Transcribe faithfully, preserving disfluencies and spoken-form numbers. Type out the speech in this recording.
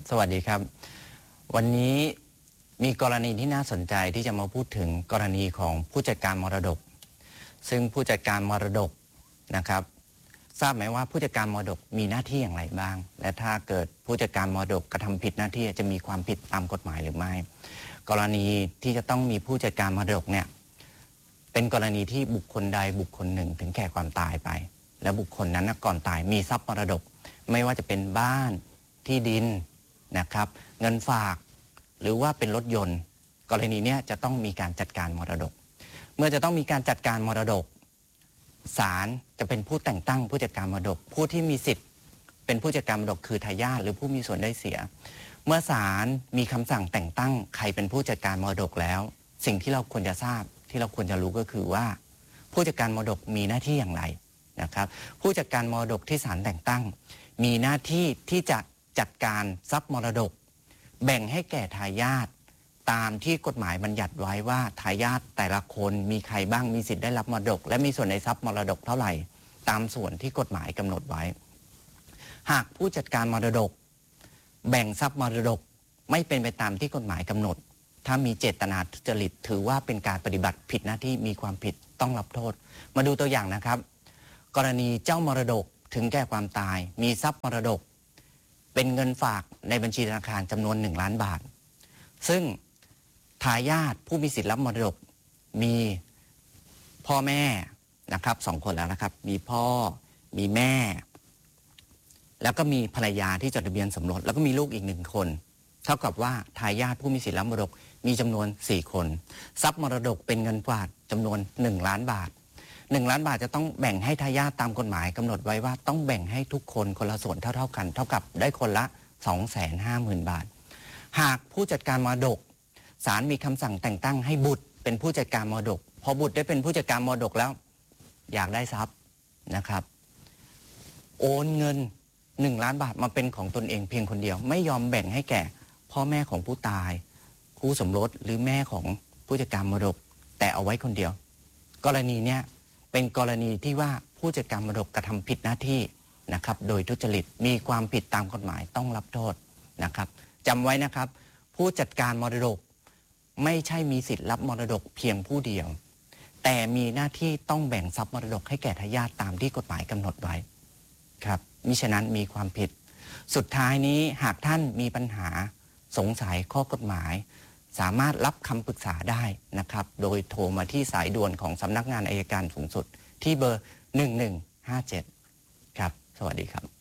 สวัสดีครับวันนี้มีกรณีที่น่าสนใจที่จะมาพูดถึงกรณีของผู้จัดการมรดกซึ่งผู้จัดการมรดกนะครับทราบไหมว่าผู้จัดการมรดกมีหน้าที่อย่างไรบ้างและถ้าเกิดผู้จัดการมรดกกระทำผิดหน้าที่จะมีความผิดตามกฎหมายหรือไม่กรณีที่จะต้องมีผู้จัดการมรดกเนี่ยเป็นกรณีที่บุคคลใดบุคคลหนึ่งถึงแก่ความตายไปและบุคคลนั้นก่อนตายมีทรัพย์มรดกไม่ว่าจะเป็นบ้านที่ดินนะครับเงินฝากหรือว่าเป็นรถยนต์กรณีนี้จะต้องมีการจัดการมรดกเมื่อจะต้องมีการจัดการมรดกศาลจะเป็นผู้แต่งตั้งผู้จัดการมรดกผู้ที่มีสิทธิ์เป็นผู้จัดการมรดกคือทายาทหรือผู้มีส่วนได้เสียเมื่อศาลมีคำสั่งแต่งตั้งใครเป็นผู้จัดการมรดกแล้วสิ่งที่เราควรจะทราบที่เราควรจะรู้ก็คือว่าผู้จัดการมรดกมีหน้าที่อย่างไรนะครับผู้จัดการมรดกที่ศาลแต่งตั้งมีหน้าที่ที่จะจัดการทรัพย์มรดกแบ่งให้แก่ทายาทตามที่กฎหมายบัญญัติไว้ว่าทายาทแต่ละคนมีใครบ้างมีสิทธิ์ได้รับมรดกและมีส่วนในทรัพย์มรดกเท่าไหร่ตามส่วนที่กฎหมายกำหนดไว้หากผู้จัดการมรดกแบ่งทรัพย์มรดกไม่เป็นไปตามที่กฎหมายกำหนดถ้ามีเจตนาทุจริตถือว่าเป็นการปฏิบัติผิดหน้าที่มีความผิดต้องรับโทษมาดูตัวอย่างนะครับกรณีเจ้ามรดกถึงแก่ความตายมีทรัพย์มรดกเป็นเงินฝากในบัญชีธนาคารจำนวนหนึ่งล้านบาทซึ่งทายาทผู้มีสิทธิ์รับมรดกมีพ่อแม่นะครับสองคนแล้วนะครับมีพ่อมีแม่แล้วก็มีภรรยาที่จดทะเบียนสมรสแล้วก็มีลูกอีกหนึ่งคนเท่ากับว่าทายาทผู้มีสิทธิ์รับมรดกมีจำนวนสี่คนทรัพย์มรดกเป็นเงินฝากจำนวนหนึ่งล้านบาทหนึ่งล้านบาทจะต้องแบ่งให้ทายาทตามกฎหมายกำหนดไว้ว่าต้องแบ่งให้ทุกคนคนละส่วนเท่าๆกันเท่ากับได้คนละ สองแสนห้าหมื่น บาทหากผู้จัดการมรดกศาลมีคำสั่งแต่งตั้งให้บุตรเป็นผู้จัดการมรดกพอบุตรได้เป็นผู้จัดการมรดกแล้วอยากได้ทรัพย์นะครับโอนเงินหนึ่งล้านบาทมาเป็นของตนเองเพียงคนเดียวไม่ยอมแบ่งให้แก่พ่อแม่ของผู้ตายคู่สมรสหรือแม่ของผู้จัดการมรดกแต่เอาไว้คนเดียวกรณีเนี้ยเป็นกรณีที่ว่าผู้จัดการมรดกกระทำผิดหน้าที่นะครับโดยทุจริตมีความผิดตามกฎหมายต้องรับโทษนะครับจำไว้นะครับผู้จัดการมรดกไม่ใช่มีสิทธิ์รับมรดกเพียงผู้เดียวแต่มีหน้าที่ต้องแบ่งทรัพย์มรดกให้แก่ทายาทตามที่กฎหมายกำหนดไว้ครับมิฉะนั้นมีความผิดสุดท้ายนี้หากท่านมีปัญหาสงสัยข้อกฎหมายสามารถรับคำปรึกษาได้นะครับโดยโทรมาที่สายด่วนของสำนักงานอัยการสูงสุดที่เบอร์หนึ่งหนึ่งห้าเจ็ดครับสวัสดีครับ